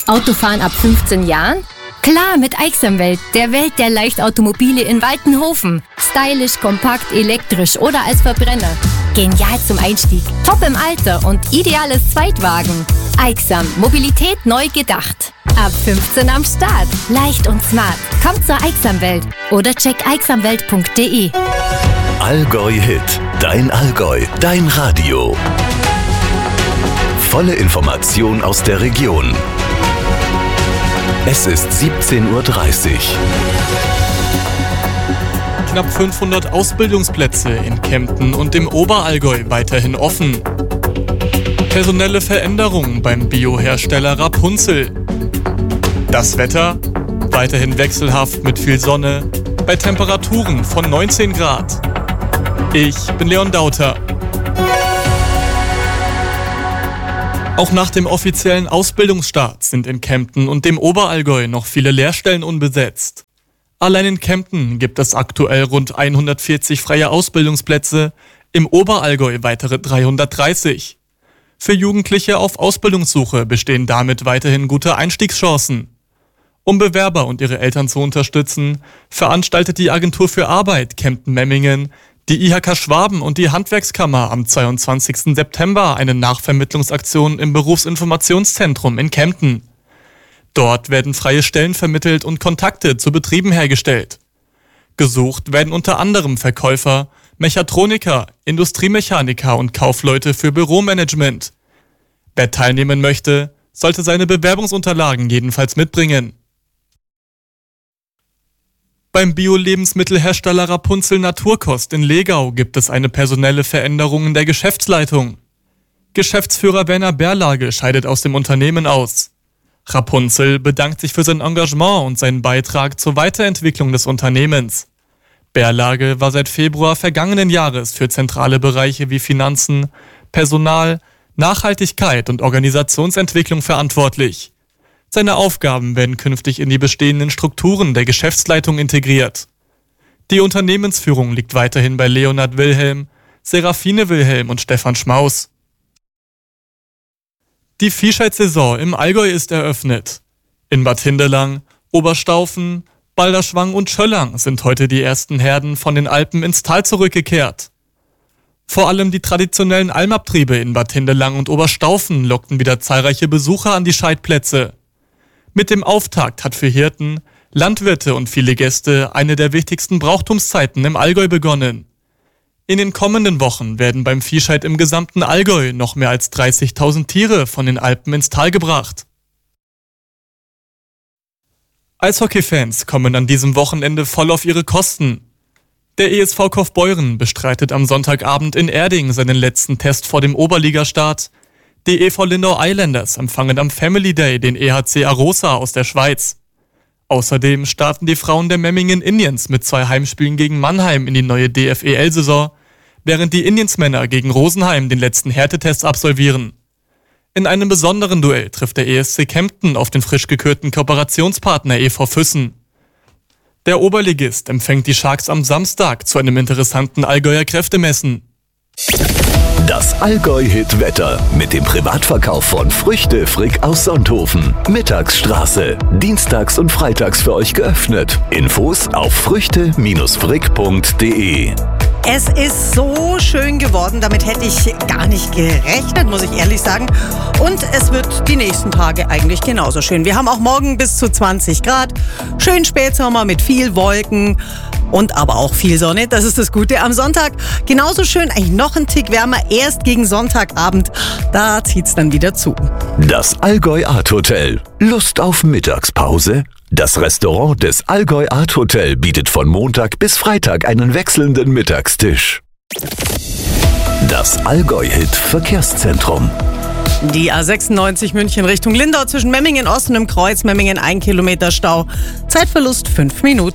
Autofahren ab 15 Jahren? Klar, mit Aixamwelt, der Welt der Leichtautomobile in Waltenhofen. Stylisch, kompakt, elektrisch oder als Verbrenner. Genial zum Einstieg, top im Alter und ideales Zweitwagen. Aixam, Mobilität neu gedacht. Ab 15 am Start. Leicht und smart. Kommt zur Aixamwelt oder check aixamwelt.de. Allgäu Hit. Dein Allgäu. Dein Radio. Volle Information aus der Region. Es ist 17:30 Uhr. Knapp 500 Ausbildungsplätze in Kempten und im Oberallgäu weiterhin offen. Personelle Veränderungen beim Biohersteller Rapunzel. Das Wetter? Weiterhin wechselhaft mit viel Sonne, bei Temperaturen von 19 Grad. Ich bin Leon Dauter. Auch nach dem offiziellen Ausbildungsstart sind in Kempten und dem Oberallgäu noch viele Lehrstellen unbesetzt. Allein in Kempten gibt es aktuell rund 140 freie Ausbildungsplätze, im Oberallgäu weitere 330. Für Jugendliche auf Ausbildungssuche bestehen damit weiterhin gute Einstiegschancen. Um Bewerber und ihre Eltern zu unterstützen, veranstaltet die Agentur für Arbeit Kempten-Memmingen, die IHK Schwaben und die Handwerkskammer am 22. September eine Nachvermittlungsaktion im Berufsinformationszentrum in Kempten. Dort werden freie Stellen vermittelt und Kontakte zu Betrieben hergestellt. Gesucht werden unter anderem Verkäufer, Mechatroniker, Industriemechaniker und Kaufleute für Büromanagement. Wer teilnehmen möchte, sollte seine Bewerbungsunterlagen jedenfalls mitbringen. Beim Bio-Lebensmittelhersteller Rapunzel Naturkost in Legau gibt es eine personelle Veränderung in der Geschäftsleitung. Geschäftsführer Werner Berlage scheidet aus dem Unternehmen aus. Rapunzel bedankt sich für sein Engagement und seinen Beitrag zur Weiterentwicklung des Unternehmens. Berlage war seit Februar vergangenen Jahres für zentrale Bereiche wie Finanzen, Personal, Nachhaltigkeit und Organisationsentwicklung verantwortlich. Seine Aufgaben werden künftig in die bestehenden Strukturen der Geschäftsleitung integriert. Die Unternehmensführung liegt weiterhin bei Leonhard Wilhelm, Serafine Wilhelm und Stefan Schmaus. Die Viehscheidsaison im Allgäu ist eröffnet. In Bad Hindelang, Oberstaufen, Balderschwang und Schöllang sind heute die ersten Herden von den Alpen ins Tal zurückgekehrt. Vor allem die traditionellen Almabtriebe in Bad Hindelang und Oberstaufen lockten wieder zahlreiche Besucher an die Scheidplätze. Mit dem Auftakt hat für Hirten, Landwirte und viele Gäste eine der wichtigsten Brauchtumszeiten im Allgäu begonnen. In den kommenden Wochen werden beim Viehscheid im gesamten Allgäu noch mehr als 30.000 Tiere von den Alpen ins Tal gebracht. Eishockeyfans kommen an diesem Wochenende voll auf ihre Kosten. Der ESV Kaufbeuren bestreitet am Sonntagabend in Erding seinen letzten Test vor dem Oberligastart. Die EV Lindau Islanders empfangen am Family Day den EHC Arosa aus der Schweiz. Außerdem starten die Frauen der Memmingen Indians mit 2 Heimspielen gegen Mannheim in die neue DFEL-Saison, während die Indians-Männer gegen Rosenheim den letzten Härtetest absolvieren. In einem besonderen Duell trifft der ESC Kempten auf den frisch gekürten Kooperationspartner EV Füssen. Der Oberligist empfängt die Sharks am Samstag zu einem interessanten Allgäuer Kräftemessen. Das Allgäu-Hit-Wetter mit dem Privatverkauf von Früchte Frick aus Sonthofen. Mittagsstraße. Dienstags und freitags für euch geöffnet. Infos auf früchte-frick.de. Es ist so schön geworden, damit hätte ich gar nicht gerechnet, muss ich ehrlich sagen. Und es wird die nächsten Tage eigentlich genauso schön. Wir haben auch morgen bis zu 20 Grad. Schön Spätsommer mit viel Wolken und aber auch viel Sonne. Das ist das Gute. Am Sonntag genauso schön, eigentlich noch ein Tick wärmer. Erst gegen Sonntagabend, da zieht's dann wieder zu. Das Allgäu Art Hotel. Lust auf Mittagspause? Das Restaurant des Allgäu Art Hotel bietet von Montag bis Freitag einen wechselnden Mittagstisch. Das Allgäu-Hit Verkehrszentrum. Die A96 München Richtung Lindau zwischen Memmingen Ost und im Kreuz Memmingen 1 Kilometer Stau. Zeitverlust 5 Minuten.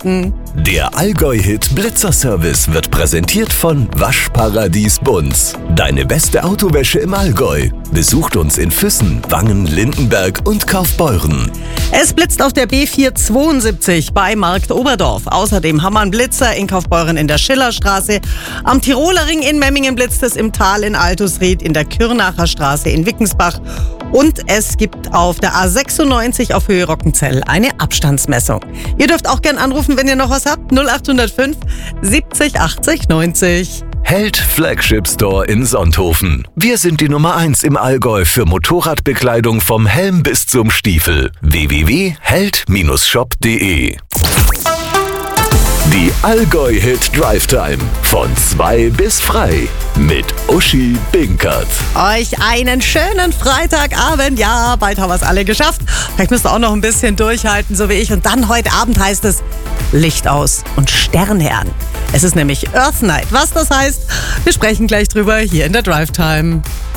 Der Allgäu-Hit Blitzer-Service wird präsentiert von Waschparadies Bunz. Deine beste Autowäsche im Allgäu. Besucht uns in Füssen, Wangen, Lindenberg und Kaufbeuren. Es blitzt auf der B472 bei Markt Oberdorf. Außerdem haben wir einen Blitzer in Kaufbeuren in der Schillerstraße. Am Tiroler Ring in Memmingen blitzt es im Tal in Altusried, in der Kürnacher Straße in Wickensbach. Und es gibt auf der A96 auf Höhe Rockenzell eine Abstandsmessung. Ihr dürft auch gern anrufen, wenn ihr noch was habt. 0805 70 80 90. Held Flagship Store in Sonthofen. Wir sind die Nummer 1 im Allgäu für Motorradbekleidung vom Helm bis zum Stiefel. www.held-shop.de. Die Allgäu-Hit Drive Time. Von 2 bis frei. Mit Uschi Binkert. Euch einen schönen Freitagabend. Ja, bald haben wir es alle geschafft. Vielleicht müsst ihr auch noch ein bisschen durchhalten, so wie ich. Und dann heute Abend heißt es Licht aus und Sterne an. Es ist nämlich Earth Night. Was das heißt, wir sprechen gleich drüber hier in der Drive Time.